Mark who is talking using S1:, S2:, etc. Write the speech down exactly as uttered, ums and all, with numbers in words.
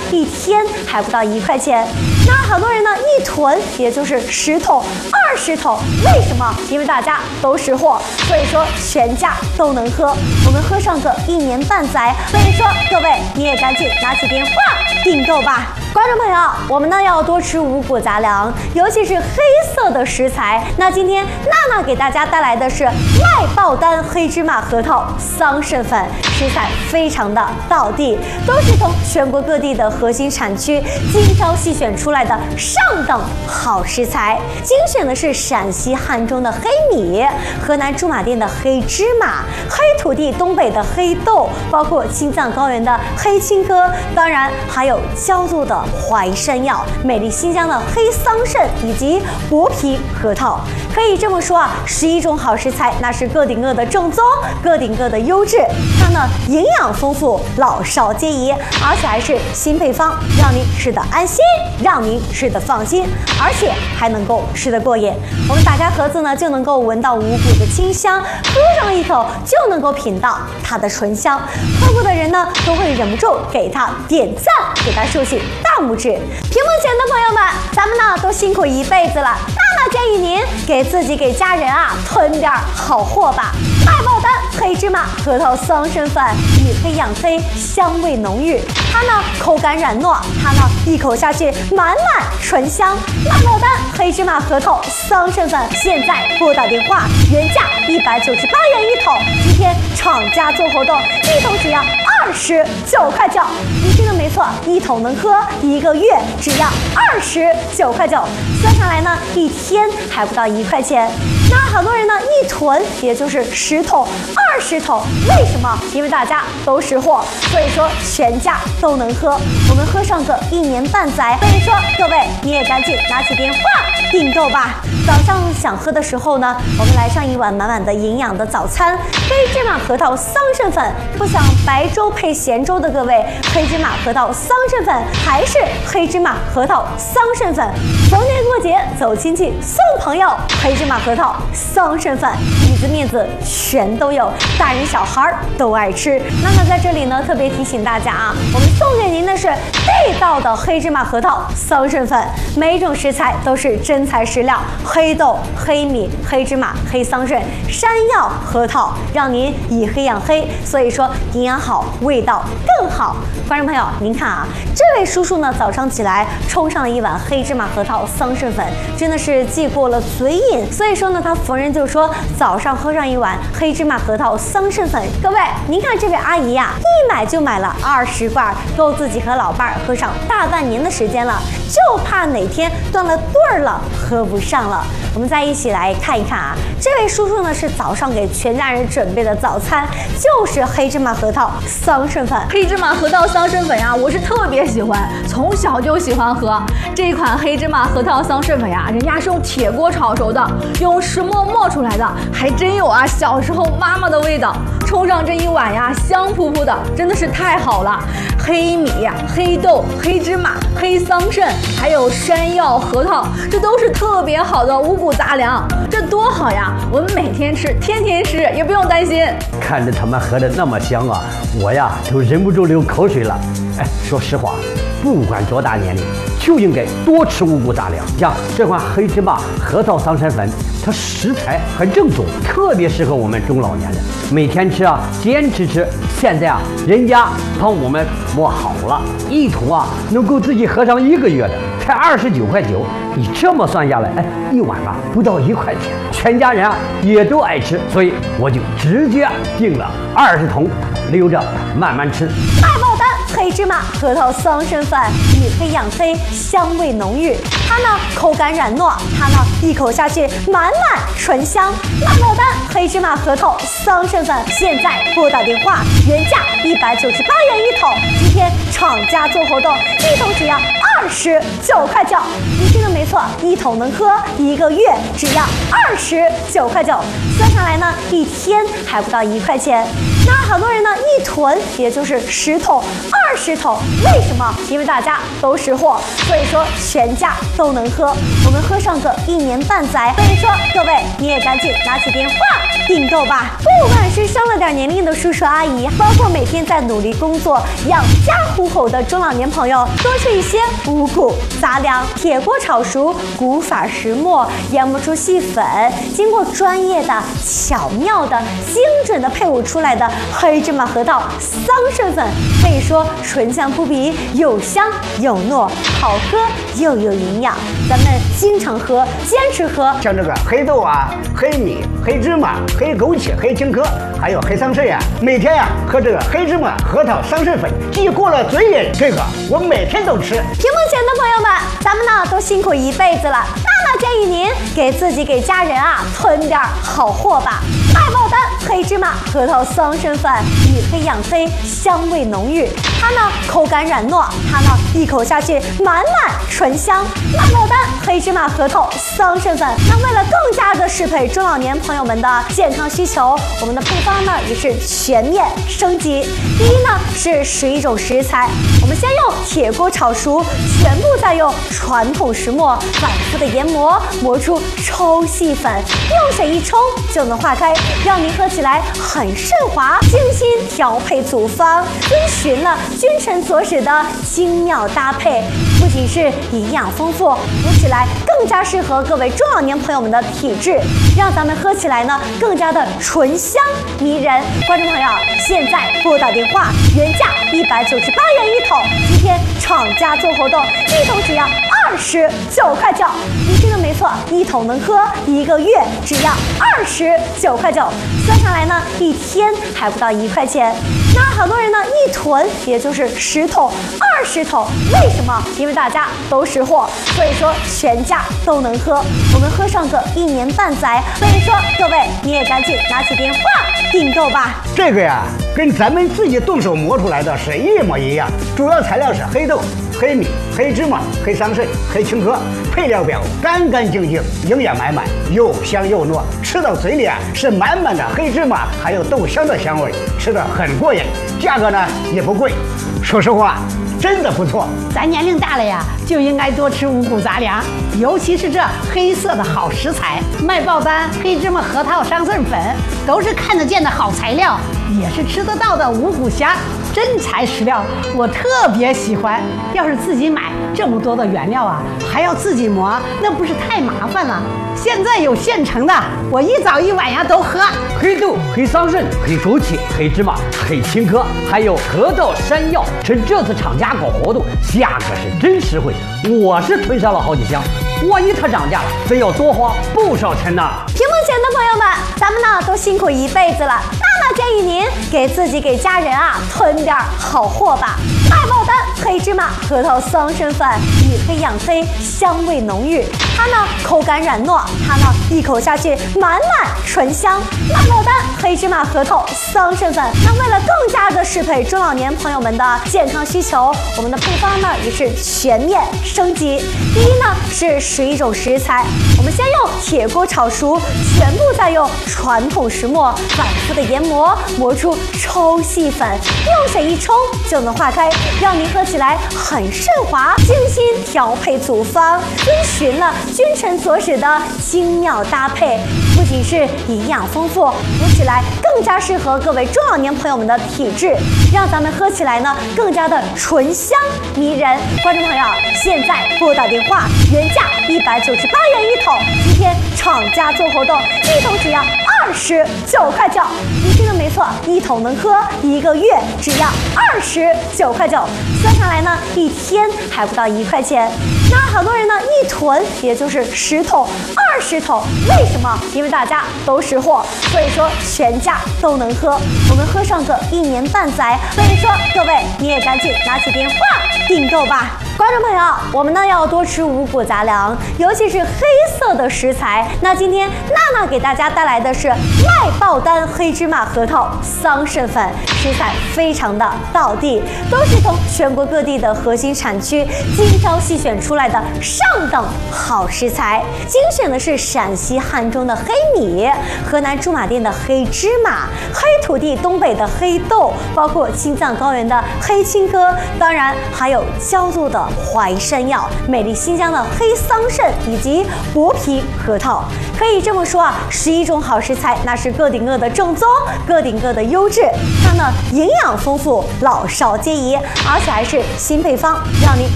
S1: 一天还不到一块钱。那很多人呢一囤也就是十桶、二十桶，为什么？因为大家都识货，所以说全家都能喝，我们喝上个一年半载。所以说各位你也赶紧拿起电话订购吧。观众朋友，我们呢要多吃五谷杂粮，尤其是黑色的食材。那今天娜娜给大家带来的是卖爆单黑芝麻核桃桑葚粉，食材非常的道地，都是从全国各地的核心产区精挑细选出来的上等好食材。精选的是陕西汉中的黑米，河南驻马店的黑芝麻，黑土地东北的黑豆，包括青藏高原的黑青稞，当然还有焦作的淮山药，美丽新疆的黑桑葚以及薄皮核桃。可以这么说啊，十一种好食材，那是个顶个的正宗，个顶个的优质。它呢营养丰富，老少皆宜，而且还是新配方，让您吃得安心，让您吃得放心，而且还能够吃得过瘾。我们打开盒子呢，就能够闻到五谷的清香，喝上一口就能够品到它的醇香。喝过的人呢，都会忍不住给它点赞，给它竖起大拇指。屏幕前的朋友们，咱们呢都辛苦一辈子了，娜娜建议您给自己给家人啊囤点好货吧。卖爆单黑芝麻核桃桑葚粉，以黑养黑，香味浓郁。它呢口感软糯，它呢一口下去满满醇香。卖爆单黑芝麻核桃桑葚粉，现在拨打电话，原价一百九十八元一桶，今天厂家做活动，一桶只要二十九块九。你听的没错，一桶能喝一个月，只要二十九块九。算下来呢，一天还不到一块钱。那很多人呢一囤也就是十桶、二十桶，为什么？因为大家都识货，所以说全家都能喝，我们喝上个一年半载。所以说各位你也赶紧拿起电话订购吧。早上想喝的时候呢，我们来上一碗满满的营养的早餐，黑芝麻核桃桑葚粉。不想白粥配咸粥的各位，黑芝麻核桃桑葚粉还是黑芝麻核桃桑葚粉。逢年过节走亲戚送朋友，黑芝麻核桃桑葚粉，底子面子全都有，大人小孩都爱吃。那么在这里呢，特别提醒大家啊，我们送给您的是地道的黑芝麻核桃桑葚粉，每一种食材都是真材实料，黑豆、黑米、黑芝麻、黑桑葚、山药、核桃，让您以黑养黑，所以说营养好，味道更好。观众朋友，您看啊，这位叔叔呢，早上起来冲上了一碗黑芝麻核桃桑葚粉，真的是既过了嘴瘾，所以说呢，他逢人就说早上喝上一碗黑芝麻核桃桑葚粉。各位，您看这位阿姨呀、啊，一买就买了二十罐，够自己和老伴儿喝上大半年的时间了，就怕哪天断了顿儿了，喝不上了。我们再一起来看一看啊，这位叔叔呢是早上给全家人准备的早餐，就是黑芝麻核桃桑葚粉。
S2: 黑芝麻核桃桑葚粉呀、啊，我是特别喜欢，从小就喜欢喝这款黑芝麻核桃桑葚粉呀、啊，人家是用铁锅炒熟的，用石磨磨出来的，还真有啊小时候妈妈的味道。冲上这一碗呀，香扑扑的，真的是太好了。黑米、黑豆、黑芝麻、黑桑葚，还有山药、核桃，这都是特别好的五谷杂粮，这多好呀！我们每天吃，天天吃，也不用担心。
S3: 看着他们喝的那么香啊，我呀都忍不住流口水了。哎，说实话，不管多大年龄，就应该多吃五谷杂粮。像这款黑芝麻核桃桑葚粉，它食材很正宗，特别适合我们中老年人每天吃啊，坚持吃。现在啊，人家帮我们磨好了，一桶啊能够自己喝上一个月的，才二十九块九。你这么算下来，哎，一碗吧不到一块钱，全家人啊也都爱吃，所以我就直接订了二十桶，留着慢慢吃。
S1: 大爆单黑芝麻核桃桑葚粉，以黑养黑，香味浓郁。它呢口感软糯，它呢一口下去满满醇香。大爆单黑芝麻核桃桑葚粉，现在拨打电话，原价一百九十八元一桶，今天厂家做活动，一桶只要二十九块九。你听的没错，一桶能喝一个月，只要二十九块九。算下来呢，一天还不到一块钱。那很多人呢一囤也就是十桶、二十桶，为什么？因为大家都识货，所以说全家都能喝，我们喝上个一年半载。所以说各位你也赶紧拿起电话订购吧。不管是上了点年龄的叔叔阿姨，包括每天在努力工作养家糊重口的中老年朋友多吃一些五谷杂粮，铁锅炒熟，古法石磨研磨出细粉，经过专业的、巧妙的、精准的配伍出来的黑芝麻核桃桑葚粉，可以说醇香扑鼻，有香有糯，好喝又有营养。咱们经常喝，坚持喝。
S4: 像这个黑豆啊、黑米、黑芝麻、黑枸杞、黑青稞，还有黑桑葚呀，每天呀喝这个黑芝麻核桃桑葚粉，既过了嘴瘾，这个我每天都吃。
S1: 屏幕前的朋友们，咱们呢都辛苦一辈子了，娜娜建议您给自己给家人啊囤点好货吧。麦爆丹黑芝麻核桃桑葚粉，以黑养黑，香味浓郁。它呢口感软糯，它呢一口下去满满醇香。麦爆丹黑芝麻核桃桑葚粉，那为了更加的适配中老年朋友们的健康需求，我们的配方呢也是全面升级。第一呢是十一种食材，我们先用铁锅炒熟，全部再用传统石磨反复的研磨，磨出抽细粉，用水一冲就能化开，让您喝起来很顺滑。精心调配组方，遵循了君臣佐使的精妙搭配，不仅是营养丰富，喝起来更加适合各位中老年朋友们的体质，让咱们喝起来呢更加的醇香迷人。观众朋友，现在拨打电话，原价一百九十八元一桶，今天厂家做活动，一桶只要二十九块九。您听的没错，一桶能喝一个月，只要二十九块九，算下来呢，一天还不到一块钱。那好多人呢一囤也就是十桶、二十桶，为什么？因为大家都识货，所以说全家都能喝，我们喝上个一年半载。所以说各位你也赶紧拿起电话订购吧。
S4: 这个呀，跟咱们自己动手磨出来的是一模一样，主要材料是黑豆、黑米、黑芝麻、黑桑葚、黑青稞，配料表干干净净，营养满满，又香又糯，吃到嘴里啊是满满的黑芝麻还有豆香的香味，吃得很过瘾，价格呢也不贵，说实话真的不错。
S5: 咱年龄大了呀，就应该多吃五谷杂粮，尤其是这黑色的好食材，麦爆丹黑芝麻核桃桑葚粉都是看得见的好材料，也是吃得到的五谷香，真材实料，我特别喜欢。要是自己买这么多的原料啊，还要自己磨，那不是太麻烦了？现在有现成的，我一早一晚呀都喝。
S3: 黑豆、黑桑葚、黑枸杞、黑芝麻、黑青稞，还有核桃、山药，趁这次厂家搞活动，价格是真实惠，我是囤上了好几箱。万一它涨价了，非要多花不少钱呢。
S1: 屏幕前的朋友们，咱们呢都辛苦一辈子了，娜娜建议您给自己给家人啊囤点好货吧。麦爆丹黑芝麻核桃桑葚粉，以黑养黑，香味浓郁。它呢口感软糯，它呢一口下去满满醇香。麦爆丹黑芝麻核桃桑葚粉，那为了更加的适配中老年朋友们的健康需求，我们的配方呢也是全面升级。第一呢是十一种食材，我们先用铁锅炒熟，全部再用传统石磨反复的研磨，磨出抽细粉，用水一冲就能化开，让您喝起来很顺滑。精心调配组方，遵循了君臣佐使的精妙搭配，不仅是营养丰富，喝起来更加适合各位中老年朋友们的体质，让咱们喝起来呢更加的醇香迷人。观众朋友，现在拨打电话，原价一百九十八元一桶，今天厂家做活动，一桶只要二十九块九。您听的没错，一桶能喝一个月，只要二十九块九，算下来呢，一天还不到一块钱。那好多人呢一囤也就是十桶、二十桶，为什么？因为大家都识货，所以说全家都能喝，我们喝上个一年半载。所以说各位你也赶紧拿起电话订购吧。观众朋友，我们呢要多吃五谷杂粮，尤其是黑色的食材。那今天娜娜给大家带来的是麦爆丹黑芝麻核桃桑葚粉，食材非常的道地，都是从全国各地的核心产区精挑细选出来。 来的上等好食材。精选的是陕西汉中的黑米，河南驻马店的黑芝麻，黑土地东北的黑豆，包括青藏高原的黑青稞，当然还有焦作的淮山药，美丽新疆的黑桑葚以及薄皮核桃。可以这么说啊，十一种好食材那是个顶个的正宗，个顶个的优质，它呢营养丰富，老少皆宜，而且还是新配方，让您